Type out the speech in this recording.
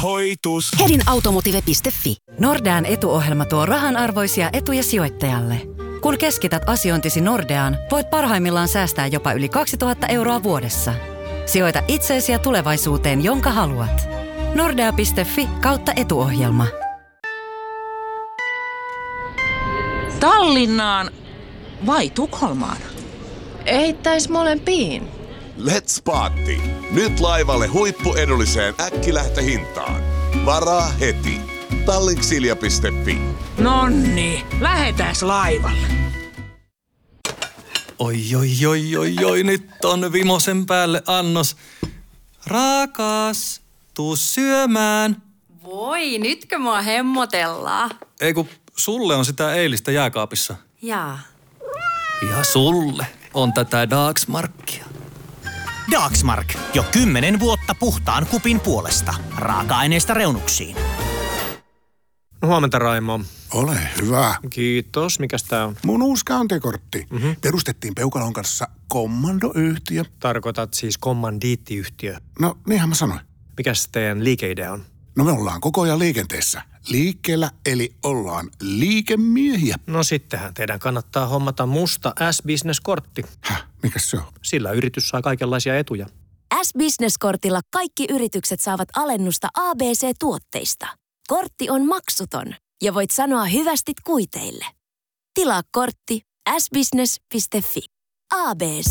Rahoitus. Hedin Automotive.fi. Nordean etuohjelma tuo rahanarvoisia etuja sijoittajalle. Kun keskität asiointisi Nordeaan, voit parhaimmillaan säästää jopa yli 2000 euroa vuodessa. Sijoita itseesi ja tulevaisuuteen, jonka haluat. Nordea.fi/etuohjelma. Tallinnaan vai Tukholmaan? Eittäis molempiin. Let's party! Nyt laivalle huippuedulliseen äkkilähtöhintaan. Varaa heti. Tallinksilja.fi. Nonni, lähetääs laivalle. Oi, nyt on vimosen päälle annos. Rakas, tuu syömään. Voi, nytkö mua hemmotellaan? Ei kun sulle on sitä eilistä jääkaapissa. Jaa. Ja sulle on tätä Dagsmarkia. Dagsmark. Jo 10 vuotta puhtaan kupin puolesta. Raaka-aineista reunuksiin. No, huomenta, Raimo. Ole hyvä. Kiitos. Mikäs tää on? Mun uusi kantekortti. Perustettiin Peukalon kanssa kommandoyhtiö. Tarkoitat siis kommandiittiyhtiö. No, niinhän mä sanoin. Mikäs teidän liikeidea on? No, me ollaan koko ajan liikenteessä. Liikkeellä, eli ollaan liikemiehiä. No sittenhän teidän kannattaa hommata musta S-Business-kortti. Häh? Mikäs se on? Sillä yritys saa kaikenlaisia etuja. S-Business-kortilla kaikki yritykset saavat alennusta ABC-tuotteista. Kortti on maksuton ja voit sanoa hyvästit kuiteille. Tilaa kortti s-business.fi. ABC.